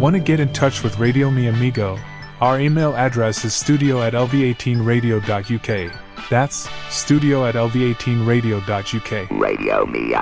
Want to get in touch with Radio Mi Amigo? Our email address is studio@lv18radio.uk. That's studio@lv18radio.uk. Radio Mi